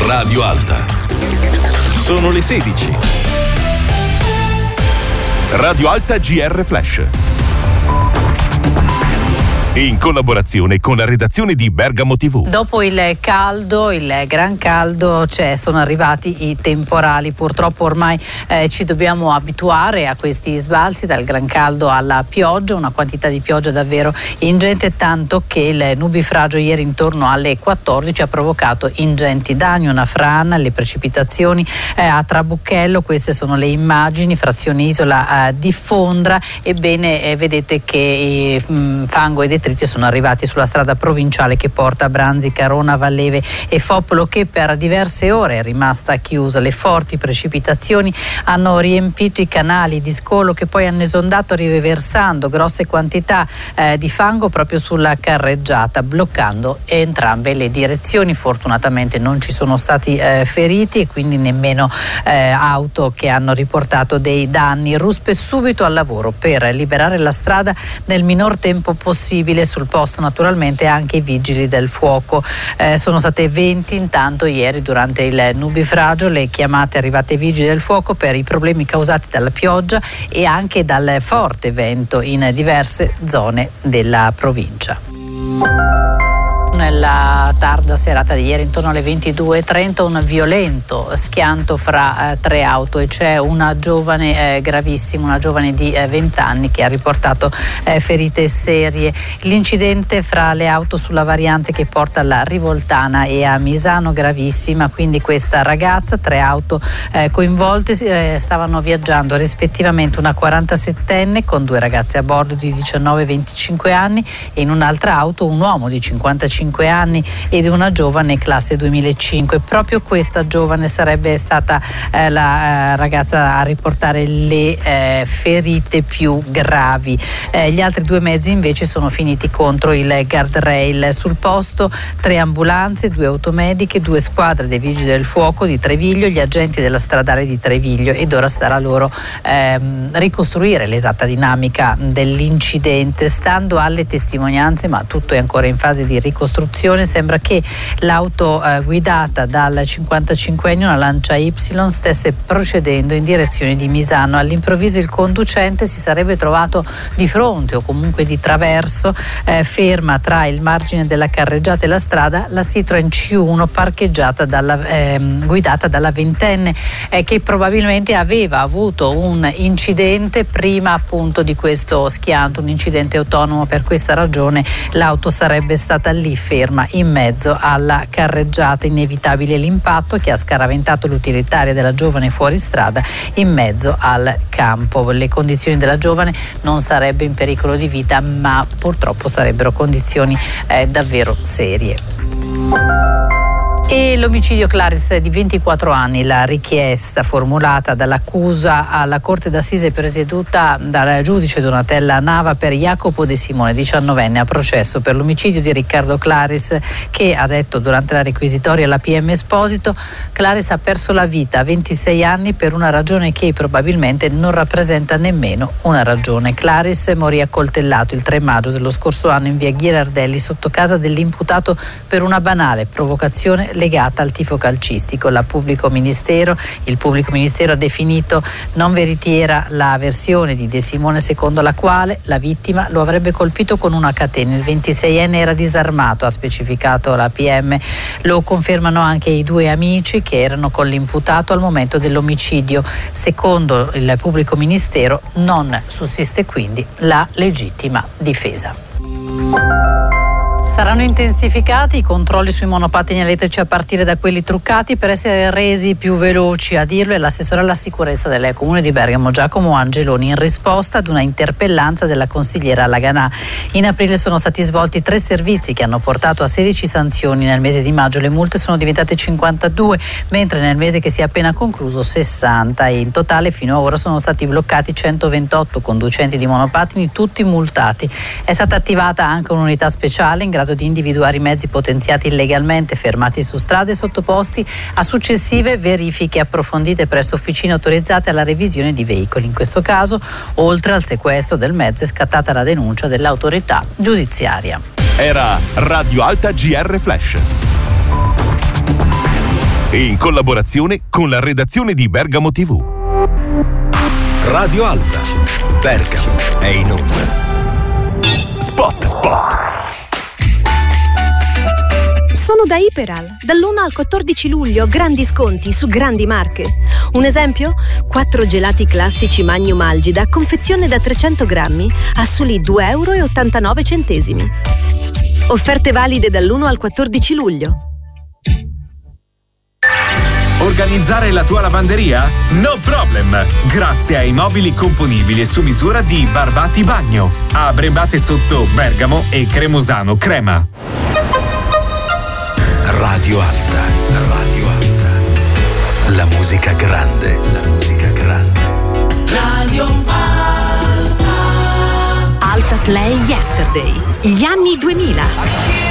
Radio Alta. Sono le 16. Radio Alta GR Flash. In collaborazione con la redazione di Bergamo TV. Dopo il caldo, il gran caldo, sono arrivati i temporali. Purtroppo ormai ci dobbiamo abituare a questi sbalzi dal gran caldo alla pioggia, una quantità di pioggia davvero ingente, tanto che il nubifragio ieri intorno alle 14 ha provocato ingenti danni, una frana, le precipitazioni a Trabucchello. Queste sono le immagini, frazione isola di Fondra. Ebbene, vedete che fango e detriti sono arrivati sulla strada provinciale che porta a Branzi, Carona, Valleve e Foppolo, che per diverse ore è rimasta chiusa. Le forti precipitazioni hanno riempito i canali di scolo, che poi hanno esondato riversando grosse quantità di fango proprio sulla carreggiata, bloccando entrambe le direzioni. Fortunatamente non ci sono stati feriti e quindi nemmeno auto che hanno riportato dei danni. Ruspe subito al lavoro per liberare la strada nel minor tempo possibile. Sul posto naturalmente anche i vigili del fuoco. Sono state 20 intanto ieri durante il nubifragio le chiamate arrivate ai vigili del fuoco per i problemi causati dalla pioggia e anche dal forte vento in diverse zone della provincia. Nella tarda serata di ieri, intorno alle 22:30, un violento schianto fra tre auto e c'è una giovane gravissima, una giovane di 20 anni che ha riportato ferite serie. L'incidente fra le auto sulla variante che porta alla Rivoltana e a Misano, gravissima, quindi questa ragazza, tre auto coinvolte, stavano viaggiando rispettivamente una 47enne con due ragazze a bordo di 19 e 25 anni e in un'altra auto un uomo di 55 anni ed una giovane classe 2005. Proprio questa giovane sarebbe stata la ragazza a riportare le ferite più gravi. Gli altri due mezzi invece sono finiti contro il guardrail. Sul posto 3 ambulanze, 2 automediche, 2 squadre dei vigili del fuoco di Treviglio, gli agenti della stradale di Treviglio, ed ora starà loro ricostruire l'esatta dinamica dell'incidente. Stando alle testimonianze, ma tutto è ancora in fase di ricostruzione, sembra che l'auto guidata dal 55enne, una Lancia Y, stesse procedendo in direzione di Misano. All'improvviso il conducente si sarebbe trovato di fronte o comunque di traverso, ferma tra il margine della carreggiata e la strada, la Citroen C1 parcheggiata guidata dalla ventenne che probabilmente aveva avuto un incidente prima appunto di questo schianto, un incidente autonomo. Per questa ragione l'auto sarebbe stata lì ferma in mezzo alla carreggiata. Inevitabile l'impatto che ha scaraventato l'utilitaria della giovane fuori strada in mezzo al campo. Le condizioni della giovane non sarebbe in pericolo di vita, ma purtroppo sarebbero condizioni davvero serie. E l'omicidio Claris di 24 anni, la richiesta formulata dall'accusa alla Corte d'Assise presieduta dal giudice Donatella Nava per Jacopo De Simone, 19enne, a processo per l'omicidio di Riccardo Claris, che ha detto durante la requisitoria alla PM Esposito: Claris ha perso la vita a 26 anni per una ragione che probabilmente non rappresenta nemmeno una ragione. Claris morì accoltellato il 3 maggio dello scorso anno in via Ghirardelli sotto casa dell'imputato per una banale provocazione legata al tifo calcistico. Il pubblico ministero ha definito non veritiera la versione di De Simone secondo la quale la vittima lo avrebbe colpito con una catena. Il 26enne era disarmato, ha specificato la PM. Lo confermano anche i 2 amici che erano con l'imputato al momento dell'omicidio. Secondo il pubblico ministero non sussiste quindi la legittima difesa. Saranno intensificati i controlli sui monopattini elettrici a partire da quelli truccati per essere resi più veloci. A dirlo è l'assessore alla sicurezza del Comune di Bergamo Giacomo Angeloni in risposta ad una interpellanza della consigliera Laganà. In aprile sono stati svolti 3 servizi che hanno portato a 16 sanzioni. Nel mese di maggio le multe sono diventate 52, mentre nel mese che si è appena concluso 60, e in totale fino ad ora sono stati bloccati 128 conducenti di monopattini, tutti multati. È stata attivata anche un'unità speciale in grado di individuare i mezzi potenziati illegalmente fermati su strade e sottoposti a successive verifiche approfondite presso officine autorizzate alla revisione di veicoli. In questo caso, oltre al sequestro del mezzo, è scattata la denuncia dell'autorità giudiziaria. Era Radio Alta GR Flash. in collaborazione con la redazione di Bergamo TV. Radio Alta. Bergamo è in onda. Spot. Sono da Iperal. Dall'1 al 14 luglio grandi sconti su grandi marche. Un esempio? 4 gelati classici Magnum Algida, confezione da 300 grammi a soli €2,89. Offerte valide dall'1 al 14 luglio. Organizzare la tua lavanderia? No problem! Grazie ai mobili componibili e su misura di Barbati Bagno. A Brembate Sotto Bergamo e Cremosano Crema. Radio Alta. La musica grande. Radio Alta. Alta Play Yesterday. Gli anni 2000.